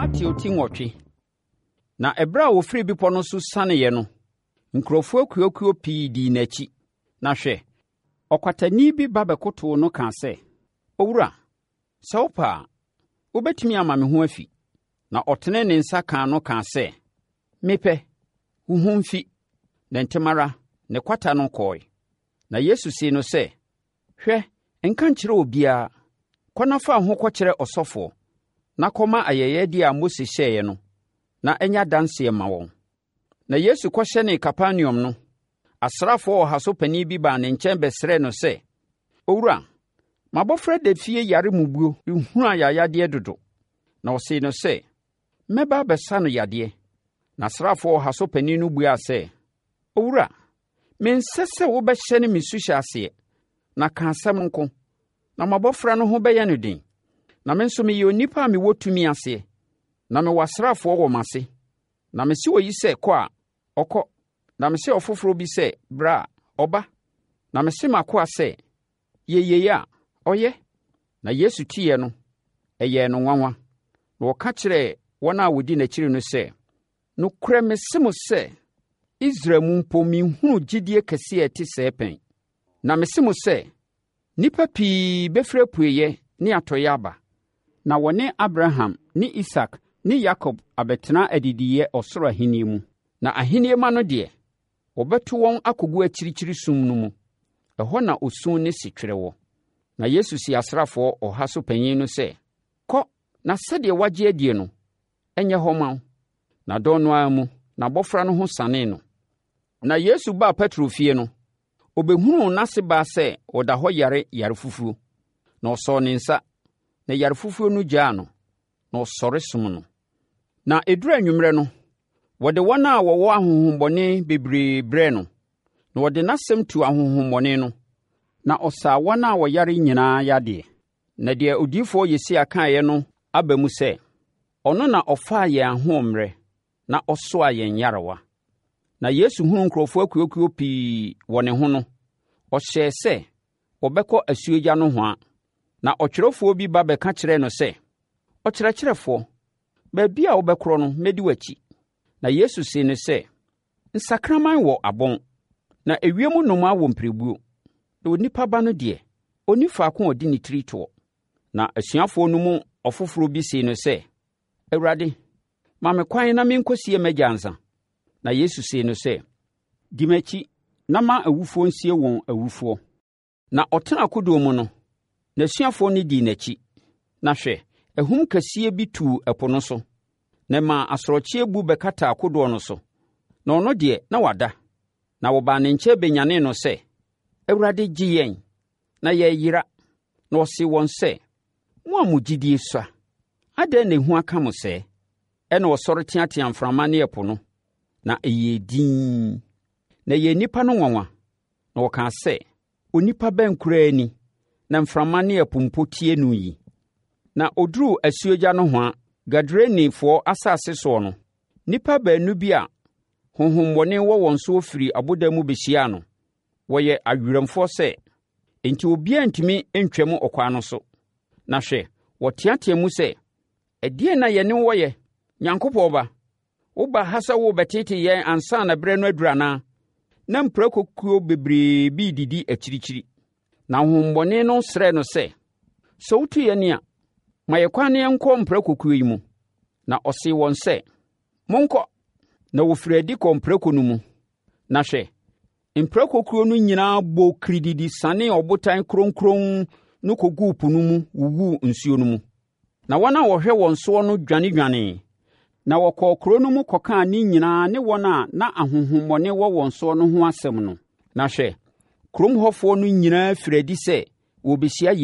Matthew 10:8. Na ebra wo firi bepɔ no so saneye no, nkurɔfoɔ akuokuo pii di n'akyi. Na hwɛ, ɔkwatani bi ba bɛkoto no ka sɛ, "Owura, sɛ wopɛ a, wobɛtumi ama me ho afi." Na ɔtene ne nsa ka no ka sɛ, "Mepɛ, wo ho mfi." Na ntɛm ara ne kwata no kɔe. Na Yesu see no sɛ, "Hwɛ, nka nkyerɛ obiara. Kɔ na fa ho kɔkyerɛ ɔsɔfoɔ, na kɔma ayɛyɛdeɛ a Mose hyɛeɛ no, na ɛnya danseɛ ma wɔn." Na Yesu kɔhyɛnee Kapernaum no, asraafoɔ ɔha so panin bi baa ne nkyɛn bɛsrɛɛ no sɛ, "Owura, m'abɔfra da fie yare mmubuo, nhunu ayayadeɛ dodo." Na ɔsee no sɛ, "Mɛba abɛsa no yadeɛ." Na asraafoɔ ɔha so panin no buaa sɛ, "Owura, mensɛ sɛ wobɛhyɛne me suhyɛ aseɛ, na ka asɛm nko, na m'abɔfra no ho bɛyɛ no den. Na me nso meyɛ onipa a mewɔ tumi aseɛ, na mewɔ asraafoɔ wɔ m'ase. Na mese oyi sɛ kɔ a, ɔkɔ, na mese ɔfoforɔ bi sɛ bra a, ɔba, na mese m'akoa sɛ yɛyeye a, ɔyɛ." Na Yesu tiiɛ no, ɛyɛɛ no nwanwa. Na ɔka kyerɛɛ wɔn a wɔdi n'akyiri no sɛ, "Nokorɛ mese mo sɛ, Israel mu mpo menhunu gyidie kɛseɛ ɛte sɛɛ pɛn. Na mese mo sɛ, nnipa pii bɛfiri apueeɛ ne atɔeɛ aba, na wɔne Abraham ne Isak ne Yakob abɛtena adidiiɛ ɔsoro ahennie mu. Na ahennie ma no deɛ, wɔbɛto wɔn akɔgu akyirikyiri sum no mu. Ɛhɔ na osu ne setwerɛ wɔ." Na Yesu si asraafoɔ ɔha so panyin no sɛ, "Kɔ na sɛdeɛ wagye adie no, ɛnyɛ hɔ ma wo." Na dɔn no ara mu, n'abɔfra no ho sanee no. Na Yesu baa Petro fie no, ɔbɛhunuu n'ase baa sɛ ɔda hɔ yare fufuo. Na ɔsɔɔ ne nsa, na yare fufuo no gyaa no, na ɔsɔre som no. Na ɛduru anwummerɛ no, wɔde wɔn a wɔwɔ ahonhommɔne bebree brɛɛ no, na wɔde n'asɛm tu ahonhommɔne no, na ɔsaa wɔn a wɔyare nyinaa yadeɛ. Na deɛ odiyifoɔ Yesaia kaeɛ no aba mu sɛ, "Ɔno na ɔfaa yɛn ahoɔmmerɛ, na ɔsoaa yɛn nyarewa." Na Yesu hunuu nkurɔfoɔ akuokuo pii wɔ ne ho no, ɔhyɛɛ sɛ wɔbɛkɔ asuogya nohoa. Na ɔtwerɛfoɔ bi ba bɛka kyerɛɛ no sɛ, "Ɔkyerɛkyerɛfoɔ, baabi a wobɛkorɔ no mɛdi w'akyi." Na Yesu see no sɛ, "Nsakraman wɔ abɔn, na ewiem nnomaa wɔ mpirebuo, na Onipa Ba no deɛ, ɔnni faako a ɔde ne tiri toɔ." Na asuafoɔ no mu ɔfoforɔ bi see no sɛ, "Awurade, ma me kwan na menkɔsie m'agya ansa." Na Yesu see no sɛ, "Di m'akyi na ma awufoɔ nsie wɔn awufoɔ." Na ɔtena akodoɔ mu no, n'asuafoɔ no dii n'akyi. Na hwɛ, ahum kɛseɛ bi tuu ɛpo no so, na ma asorɔkyeɛ bu bɛkata akodoɔ no so. Na ɔno deɛ na wada. Na wɔbaa ne nkyɛn bɛnyanee no sɛ, "Awurade, gye yɛn, na yɛyera." Na ɔsee wɔn sɛ, "Mo a mo gyidie sua, adɛn na ehu aka mo sɛɛ?" Ɛna ɔsɔre teatea mframa ne ɛpo no, na ɛyɛɛ dinn. Na ɛyɛɛ nnipa no nwanwa. Na wɔkaa sɛ, "Onipa bɛn koraa ni, na mframa ne ɛpo mpo tie no yi?" Na ɔduruu asuogya nohoa, Gadarenifoɔ asase soɔ no, nnipa baanu bi a honhommɔne wɔ wɔn so firi aboda mu bɛhyiaa no. Wɔyɛ awerɛmfoɔ sɛ, enti obiara ntumi ntwam ɔkwan no so. Na hwɛ, wɔteatea mu sɛ, "Ɛdeɛn na yɛne wo yɛ, Nyankopɔn Ba? Woba ha sɛ wobɛtete yɛn ansa na berɛ no aduru anaa?" Na mprakokuo bebree bi didi akyirikyiri. Na honhommɔne no srɛɛ no sɛ, "Sɛ wotu yɛn a, ma yɛkwan ne yɛnkɔ mprakokuo yi mu." Na ɔsee wɔn sɛ, "Monkɔ." Na wɔfiri adi kɔ mprako no mu. Na hwɛ, mprakokuo no nyinaa bɔ kirididi sanee ɔbotan kronkron no kɔguu po no mu wuguu nsuo no mu. Na wɔn a wɔhwɛ wɔn soɔ no dwanedwanee. Na wɔkɔɔ kuro no mu kɔkaa ne nyinaa ne wɔn a na ahonhommɔne wɔ wɔn soɔ no ho asɛm no. Na hwɛ, kurom hɔfoɔ no nyinaa firi adi sɛ wɔbɛhyia